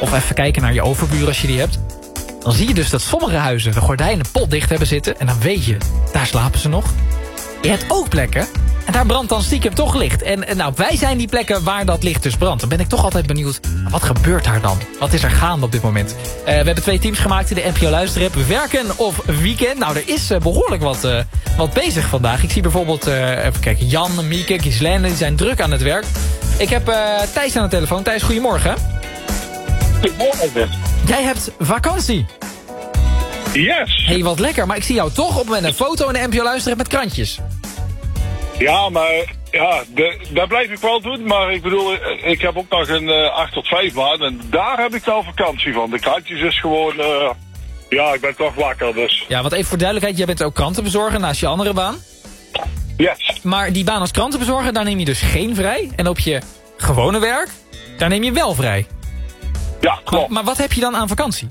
of even kijken naar je overburen als je die hebt... dan zie je dus dat sommige huizen de gordijnen potdicht hebben zitten... en dan weet je, daar slapen ze nog. Je hebt ook plekken en daar brandt dan stiekem toch licht. En nou, wij zijn die plekken waar dat licht dus brandt. Dan ben ik toch altijd benieuwd, wat gebeurt daar dan? Wat is er gaande op dit moment? We hebben 2 teams gemaakt in de NPO Luisterapp. Werken of weekend? Nou, er is behoorlijk wat bezig vandaag. Ik zie bijvoorbeeld, even kijken, Jan, Mieke, Gislaine, die zijn druk aan het werk. Ik heb Thijs aan de telefoon. Thijs, goedemorgen. Goedemorgen. Jij hebt vakantie. Yes. Hé, wat lekker. Maar ik zie jou toch op met een foto in de NPO Luisterapp met krantjes. Ja, maar dat blijf ik wel doen. Maar ik bedoel, ik heb ook nog een 8 tot 5 baan. En daar heb ik wel vakantie van. De krantjes is gewoon, ik ben toch wakker dus. Ja, want even voor duidelijkheid, jij bent ook krantenbezorger naast je andere baan. Yes. Maar die baan als krantenbezorger, daar neem je dus geen vrij. En op je gewone werk, daar neem je wel vrij. Ja, klopt. Maar wat heb je dan aan vakantie?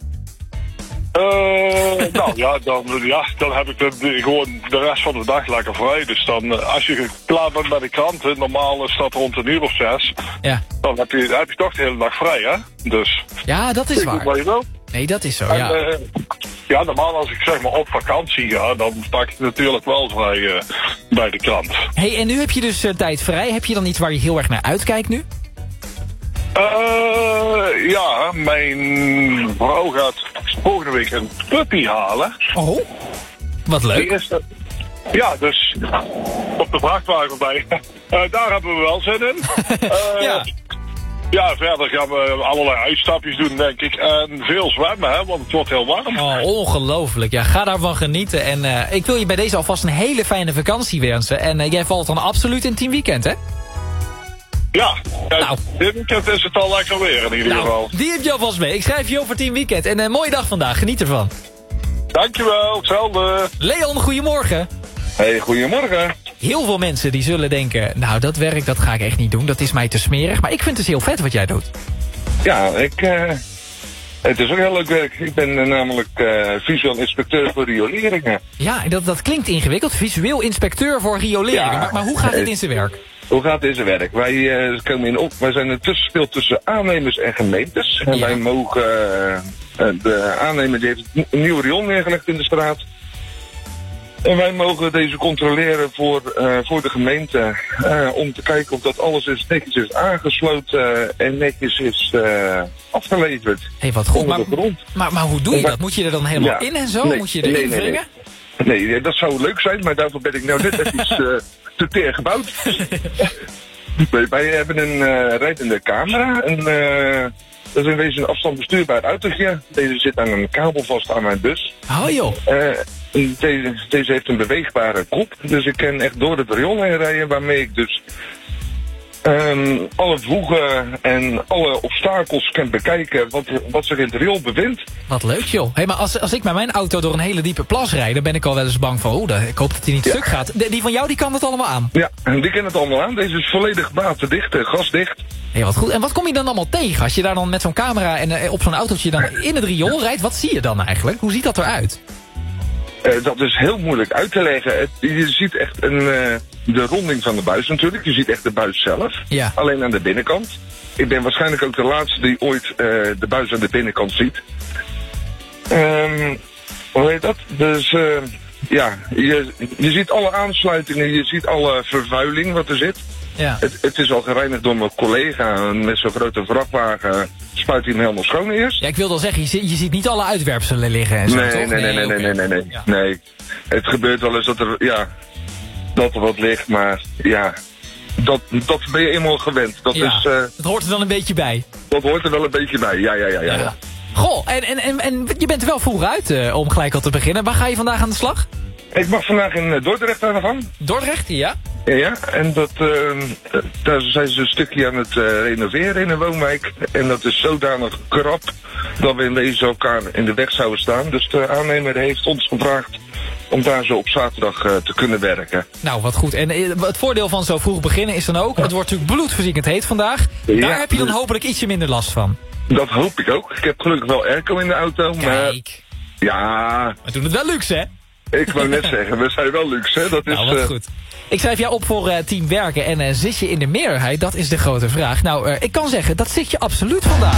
Dan heb ik gewoon de rest van de dag lekker vrij. Dus dan, als je klaar bent met de kranten, normaal staat rond 1 uur of 6. Ja. Dan heb je toch de hele dag vrij, hè? Dus. Ja, dat is waar. Wat je wil. Nee, dat is zo, En, ja. Normaal als ik zeg maar op vakantie ga, dan pak ik natuurlijk wel vrij bij de krant. Hey, en nu heb je dus tijd vrij. Heb je dan iets waar je heel erg naar uitkijkt nu? Mijn vrouw gaat volgende week een puppy halen. Oh, wat leuk. Die is dus op de vrachtwagen bij. Daar hebben we wel zin in. Ja, verder gaan we allerlei uitstapjes doen, denk ik. En veel zwemmen, hè, want het wordt heel warm. Oh, ongelooflijk. Ja, ga daarvan genieten. En ik wil je bij deze alvast een hele fijne vakantie wensen. En jij valt dan absoluut in Team Weekend, hè? Ja, dit weekend is het al lekker weer in ieder geval. Die heb je alvast mee. Ik schrijf je op voor Team Weekend. En een mooie dag vandaag. Geniet ervan. Dankjewel, hetzelfde. Leon, goedemorgen. Hey, goedemorgen. Heel veel mensen die zullen denken, nou dat werk dat ga ik echt niet doen. Dat is mij te smerig. Maar ik vind het heel vet wat jij doet. Ja, het is ook heel leuk werk. Ik ben namelijk visueel inspecteur voor rioleringen. Ja, dat klinkt ingewikkeld. Visueel inspecteur voor rioleringen. Ja, maar hoe gaat dit in zijn werk? Hoe gaat het in zijn werk? Wij zijn een tussenspeel tussen aannemers en gemeentes. En wij mogen, de aannemer die heeft een nieuw riool neergelegd in de straat. En wij mogen deze controleren voor de gemeente. Om te kijken of dat alles netjes is aangesloten en netjes is afgeleverd. Hé, wat goed. Maar hoe doe je dat? Moet je er dan helemaal in en zo? Nee, moet je erin wringen? Nee, dat zou leuk zijn, maar daarvoor ben ik nou net even iets te teer gebouwd. Wij hebben een rijdende camera. Dat is in wezen een afstandsbestuurbaar autootje. Deze zit aan een kabel vast aan mijn bus. Oh joh. Deze heeft een beweegbare kop. Dus ik kan echt door het riool heen rijden. Waarmee ik dus alle voegen en alle obstakels kan bekijken wat zich in het riool bevindt. Wat leuk joh. Hey, maar als ik met mijn auto door een hele diepe plas rijd, dan ben ik al wel eens bang van, ik hoop dat hij niet stuk gaat. Die van jou, die kan het allemaal aan? Ja, en die kan het allemaal aan. Deze is volledig waterdicht, gasdicht. Hey, wat goed. En wat kom je dan allemaal tegen? Als je daar dan met zo'n camera en op zo'n autootje dan in het riool rijdt, wat zie je dan eigenlijk? Hoe ziet dat eruit? Dat is heel moeilijk uit te leggen. Je ziet echt de ronding van de buis natuurlijk. Je ziet echt de buis zelf. Ja. Alleen aan de binnenkant. Ik ben waarschijnlijk ook de laatste die ooit de buis aan de binnenkant ziet. Hoe heet dat? Dus je ziet alle aansluitingen. Je ziet alle vervuiling wat er zit. Ja. Het is al gereinigd door mijn collega. Met zo'n grote vrachtwagen spuit hij hem helemaal schoon eerst. Ja, ik wilde al zeggen, je ziet niet alle uitwerpselen liggen en zo, toch? Nee. Ja. Nee. Het gebeurt wel eens dat er wat ligt, maar ja, dat ben je eenmaal gewend. Dat hoort er dan een beetje bij. Dat hoort er wel een beetje bij, ja. Goh, en je bent er wel vroeg uit om gelijk al te beginnen. Waar ga je vandaag aan de slag? Ik mag vandaag in Dordrecht aan de gang. Dordrecht, ja? Ja, en daar zijn ze een stukje aan het renoveren in een woonwijk. En dat is zodanig krap dat we in deze elkaar in de weg zouden staan. Dus de aannemer heeft ons gevraagd om daar zo op zaterdag te kunnen werken. Nou, wat goed. En het voordeel van zo vroeg beginnen is dan ook, het wordt natuurlijk bloedverziekend heet vandaag. Daar heb je dan hopelijk ietsje minder last van. Dat hoop ik ook. Ik heb gelukkig wel airco in de auto. Kijk. Maar ja. We doen het wel luxe, hè? Ik wou net zeggen, we zijn wel luxe, hè? Dat is, nou, wat goed. Ik schrijf jou op voor Team Werken en zit je in de meerderheid? Dat is de grote vraag. Nou, ik kan zeggen, dat zit je absoluut vandaag.